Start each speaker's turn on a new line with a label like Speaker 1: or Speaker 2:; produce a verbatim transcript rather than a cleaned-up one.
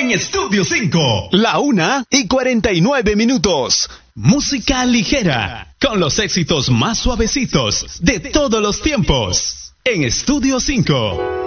Speaker 1: en Estudio cinco.
Speaker 2: La una y cuarenta y nueve minutos. Música ligera, con los éxitos más suavecitos de todos los tiempos. En Estudio cinco.